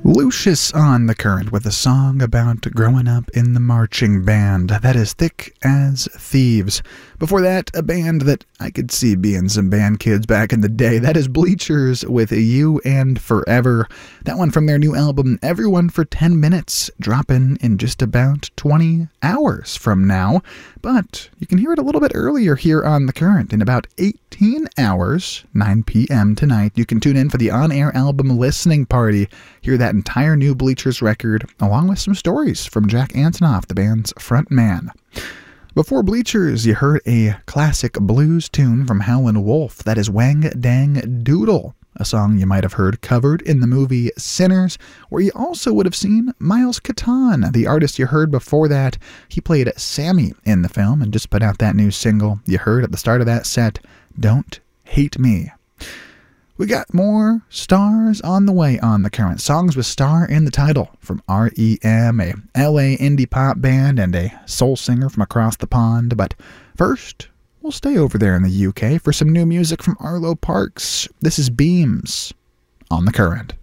Lucius on the Current with a song about growing up in the marching band. That is Thick as Thieves. Before that, a band that I could see being some band kids back in the day. That is Bleachers with You and Forever. That one from their new album, Everyone for 10 Minutes, dropping in just about 20 hours from now. But you can hear it a little bit earlier here on The Current in about 18 hours, 9 p.m. tonight. You can tune in for the on-air album listening party. Hear that entire new Bleachers record, along with some stories from Jack Antonoff, the band's front man. Before Bleachers, you heard a classic blues tune from Howlin' Wolf. That is Wang Dang Doodle, a song you might have heard covered in the movie Sinners, where you also would have seen Miles Catan, the artist you heard before that. He played Sammy in the film and just put out that new single you heard at the start of that set, Don't Hate Me. We got more stars on the way on The Current. Songs with star in the title from R.E.M., a L.A. indie pop band and a soul singer from across the pond. But first, we'll stay over there in the UK for some new music from Arlo Parks. This is Beams on The Current.